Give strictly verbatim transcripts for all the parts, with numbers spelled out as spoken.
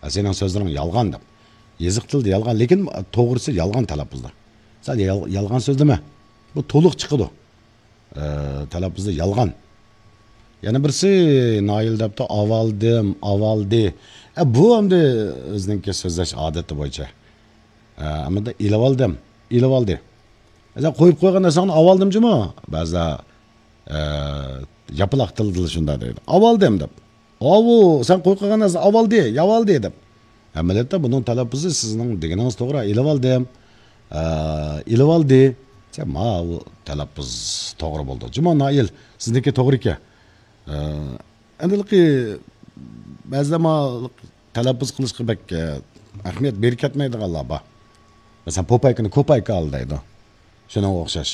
Senin sözlerin yalgan deb. Yazık tilde yalgan, lekin to'g'risi yalgan talaffuzda. Sadece yal, yalgan so'zlama. Bu to'liq chiqadi. E, talaffuzda yalgan. Yana birisi Nail debdi avaldim, avaldi. E, bu hamda o'ziningki so'zlash odati bo'yicha. E, Amma da ilavaldim, ilavaldi. Sen qo'yib qo'ygan narsani avaldimjimi? Ba'zida e, yapılaq tildi shunda deydi. Avaldim deb. Avu, sen qo'yib qo'ygan narsani avaldi, yavaldi deb. Amaliyotda buning talaffuzi sizning deganingiz to'g'ri. Ilavaldim, e, ilavaldi. Sen ma bu talaffuz to'g'ri bo'ldi. Juma Nail, sizniki to'g'ri-ku. Endilki ba'zida ma talaffuz qilishga bak ahamiyat berib ketmaydiganlar bor. Masalan, popaykini ko'payka al deydi. Shuna o'xshash.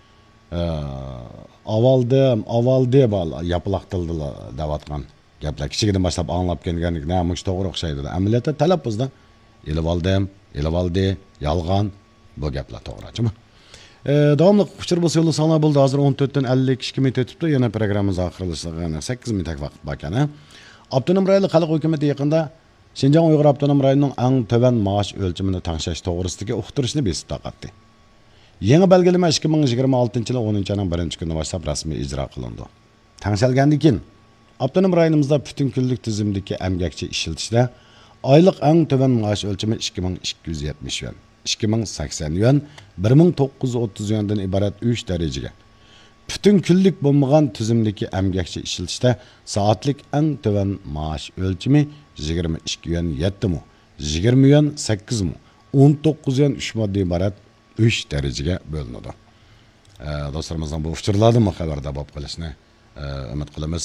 Avaldim, avaldi bal yapılaq tildi deyotgan gaplar kichigidan boshlab anglab kelganlik nima to'g'ri o'xshaydi. Amaliyotda talaffuzda ilavaldim, ilavaldi, yolg'on bu gaplar to'g'ri. E, davamlı uçur bu yolu sana buldu. Hazır on dörtten ellik iki minut ötüptü. Yine programımız ahırlışlığına sekiz minut vakit bakana. Abdunum Raylı Xalq Hökuməti yakında Şinjan Uyghur Abdunum Raylı'nın en töven maaş ölçümünü tanışaş toğrısındaki uqtirishini besip taqatdı. Yeni belgeleme iki bin yigirma oltinchi yılı onuncu ayının birinci günü başlap rasmi icra kılındı. Tanışalgandikin Abdunum Raylı'mızda bütün küllük tizimdeki emgekçi işiltişde aylık en töven maaş ölçümü iki bin iki yüz yetmiş yuan. ikki ming sakson yuan, bir ming to'qqiz yuz o'ttiz yuandan iborat uch darajaga. Bütün kunlik bo'lmagan tizimdagi emgakchi ishlatishda soatlik eng to'van maosh o'lchami yigirma ikki yuan yetti mu, yigirma yuan sakkiz mu, o'n to'qqiz yuan uch modda iborat uch darajaga bo'linadi. E, do'stlarimizdan bu uchurlardan xabarda bo'lib qolishni e, umid qilamiz.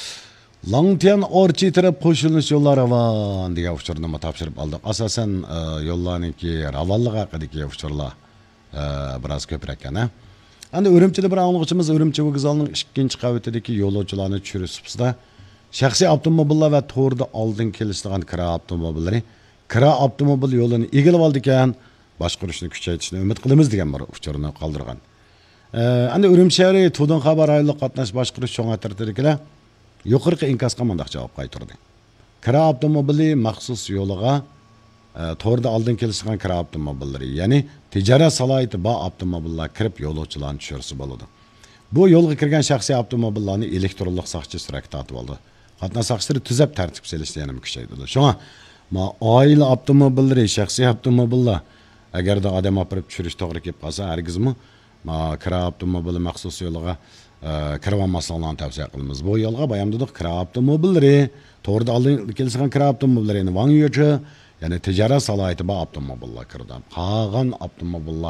Langtian orchi taraf qo'shilish yo'llari ravan degan uchurni topshirib oldik. Asosan e, yo'llarniki ravanlik haqidagi uchurlar e, biroz ko'proq ekan. Endi Urumchida bir anglag'uchimiz Urumchi vokzalining ikkinchi qavatidagi yo'lovchilarni tushirishda shaxsiy avtomobillar va to'rda oldin kelishgan kira avtomobillari kira avtomobil yo'lini egilib oldi ekan, boshqarishni kuchaytirishni umid qilamiz degan bir uchurni qoldirgan. E, endi Urumchi shahri To'don xabar ayliq qatnash boshqarish cho'ng'atirdikilar yuqorqi inkasga mundaq javob qaytardi. Kira avtomobili maxsus yo'liga e, to'rda oldin kelishgan kira avtomobillari, ya'ni tijorat salohiyati bor avtomobillar kirib yo'lovchilarni tushirsa bo'ladi. Bu yo'lga kirgan shaxsiy avtomobillarni elektronlik soqchi surak tortib oldi. Qatnash soqchilari tuzab tartib selishni yana kuchaytirdi. Shunga ma oila avtomobillari, shaxsiy avtomobillar agarda odam olib tushirish to'g'ri kelib qolsa, hargizmi ma kira avtomobili maxsus yo'liga kirvanmasliklarini tavsiya qilamiz. Bu yo'lga bayamdidik kira avtomobillari, to'g'rida oldin kelishgan kira avtomobillari Van yo'chi, ya'ni tijorat salohiyati bor avtomobillar kirdi. Qolgan avtomobillar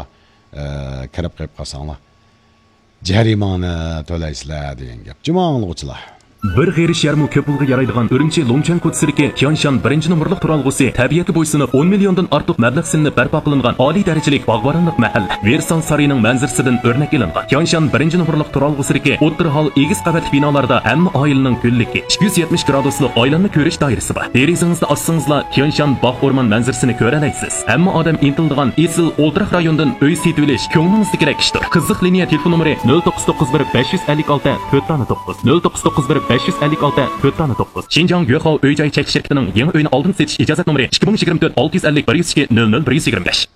kirib qolib qolsanglar jarimani to'laysizlar degan gap. Juma o'quvchilar. Bir g'irish yarmi ko'p pulga yaraydigan Urumchi Longchan ko'chasidagi Tianshan birinchi nomerlik turalg'usi tabiatga bo'ysunib o'n milliondan ortiq mablag' silinib barpo qilingan oliy darajalik bog'boronlik mahalla Versan sarining manzarasidan o'rnak ilingan. Tianshan birinchi nomerlik turalg'usidagi o'tir hol egiz qavatli binolarda hamma oilaning kunligi ikki yuz yetmish graduslik oilanni ko'rish doirasi bor. Derizingizda ossangizlar Tianshan bog' o'rmon manzarasini ko'ra olasiz. Hamma odam intildigan esil o'ltiraq rayondan uy setib olish ko'nglingizdagi kerak ishdir. Qiziq liniya telefon nomeri nol to'qqiz to'qqiz bir besh yuz ellik olti to'rt to'qqiz nol to'qqiz to'qqiz bir besh yuz ellik olti to'rt to'qqiz. Xinjiang Yuhao uy-joy chekish shirkatining yangi uyni oldin setish ijozat nomeri ikki ming yigirma to'rt olti yuz ellik bir yuz ikki nol nol bir yuz yigirma besh.